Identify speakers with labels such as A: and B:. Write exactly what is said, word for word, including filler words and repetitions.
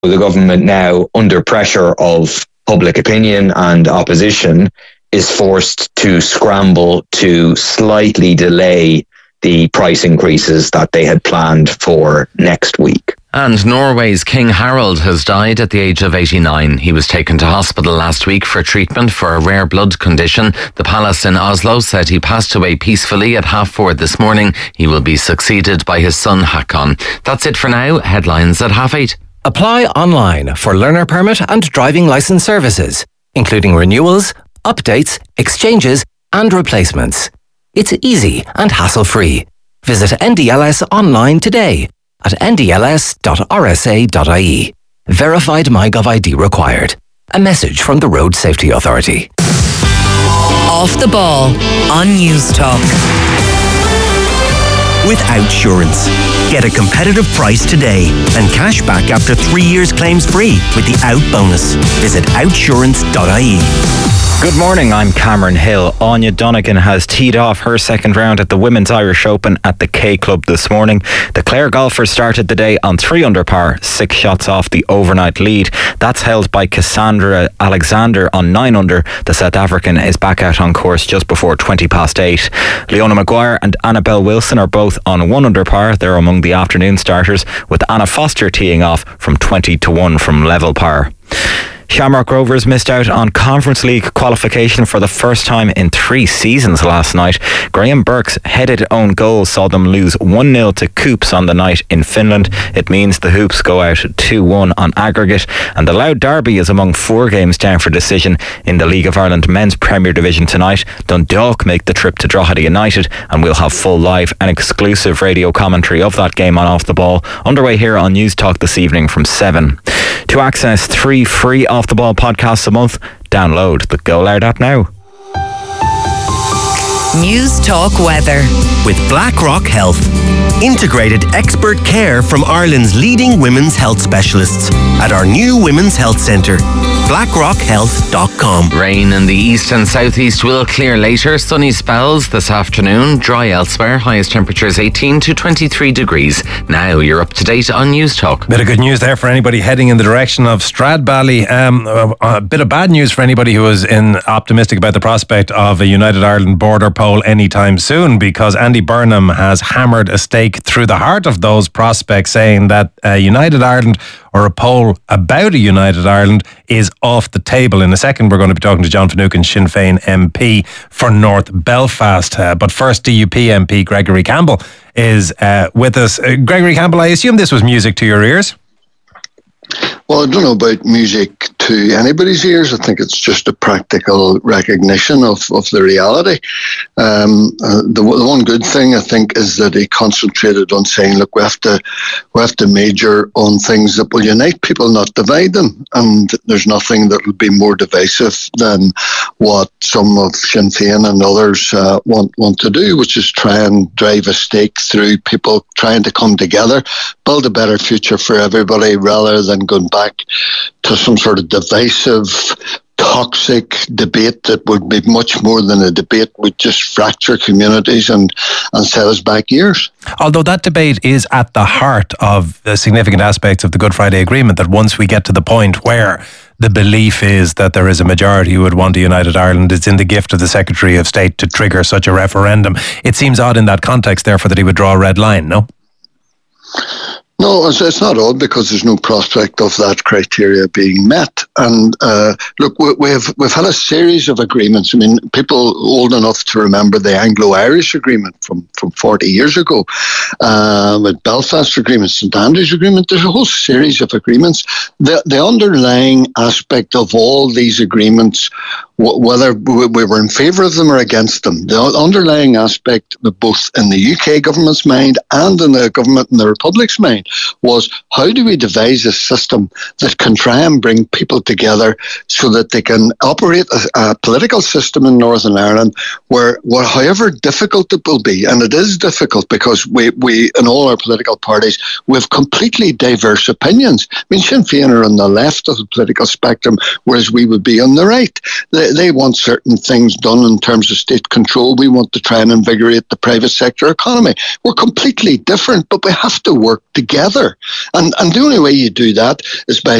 A: the government now, under pressure of public opinion and opposition, is forced to scramble to slightly delay the price increases that they had planned for next week.
B: And Norway's King Harald has died at the age of eighty-nine. He was taken to hospital last week for treatment for a rare blood condition. The palace in Oslo said he passed away peacefully at half four this morning. He will be succeeded by his son Hakon. That's it for now. Headlines at half eight.
C: Apply online for learner permit and driving licence services, including renewals, updates, exchanges and replacements. It's easy and hassle-free. Visit N D L S online today at n d l s dot r s a dot i e. Verified MyGov I D required. A message from the Road Safety Authority.
D: Off the Ball on News Talk.
E: With Outsurance. Get a competitive price today and cash back after three years claims free with the Out bonus. Visit outsurance dot i e.
F: Good morning, I'm Cameron Hill. Anya Donegan has teed off her second round at the Women's Irish Open at the K Club this morning. The Clare golfers started the day on three under par, six shots off the overnight lead. That's held by Cassandra Alexander on nine under. The South African is back out on course just before twenty past eight. Leona Maguire and Annabelle Wilson are both on one under par. They're among the afternoon starters, with Anna Foster teeing off from twenty to one from level par. Shamrock Rovers missed out on Conference League qualification for the first time in three seasons last night. Graham Burke's headed own goal saw them lose one nil to Coops on the night in Finland. It means the Hoops go out two one on aggregate, and the Louth Derby is among four games down for decision in the League of Ireland Men's Premier Division tonight. Dundalk make the trip to Drogheda United, and we'll have full live and exclusive radio commentary of that game on Off the Ball underway here on News Talk this evening from seven. To access three free Off the Ball podcasts a month, download the Go Loud app now.
D: News Talk weather.
E: With BlackRock Health. Integrated expert care from Ireland's leading women's health specialists at our new Women's Health Centre. blackrock health dot com.
B: Rain in the east and southeast will clear later. Sunny spells this afternoon. Dry elsewhere. Highest temperatures eighteen to twenty-three degrees. Now you're up to date on News Talk.
G: Bit of good news there for anybody heading in the direction of Stradbally. Um, a, a bit of bad news for anybody who is in optimistic about the prospect of a United Ireland border poll anytime soon, because Andy Burnham has hammered a stake through the heart of those prospects, saying that uh, United Ireland or a poll about a United Ireland is off the table. In a second, we're going to be talking to John Finucane, Sinn Féin M P for North Belfast. Uh, but first, D U P M P Gregory Campbell is uh, with us. Uh, Gregory Campbell, I assume this was music to your ears?
H: Well, I don't know about music to anybody's ears. I think it's just a practical recognition of, of the reality. Um, uh, the, the one good thing, I think, is that he concentrated on saying, look, we have to we have to major on things that will unite people, not divide them. And there's nothing that will be more divisive than what some of Sinn Féin and others uh, want, want to do, which is try and drive a stake through people trying to come together, build a better future for everybody, rather than going back to some sort of divisive, toxic debate that would be much more than a debate, would just fracture communities and, and set us back years.
G: Although that debate is at the heart of the significant aspects of the Good Friday Agreement, that once we get to the point where the belief is that there is a majority who would want a united Ireland, it's in the gift of the Secretary of State to trigger such a referendum. It seems odd in that context, therefore, that he would draw a red line, no?
H: No, it's, it's not odd, because there's no prospect of that criteria being met. And uh, look, we, we've we've had a series of agreements. I mean, people old enough to remember the Anglo-Irish Agreement from, from forty years ago, uh, with Belfast Agreement, St Andrews Agreement. There's a whole series of agreements. The the underlying aspect of all these agreements, whether we were in favour of them or against them, the underlying aspect, both in the U K government's mind and in the government in the Republic's mind, was how do we devise a system that can try and bring people together so that they can operate a, a political system in Northern Ireland where, where, however difficult it will be, and it is difficult because we, we in all our political parties, we have completely diverse opinions. I mean, Sinn Féin are on the left of the political spectrum, whereas we would be on the right. They, they want certain things done in terms of state control. We want to try and invigorate the private sector economy. We're completely different, but we have to work together together. And and the only way you do that is by